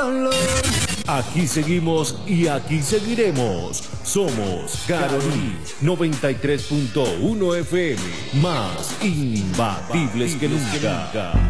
dolor. Aquí seguimos y aquí seguiremos. Somos Caroní 93.1 FM. Más imbatibles que nunca.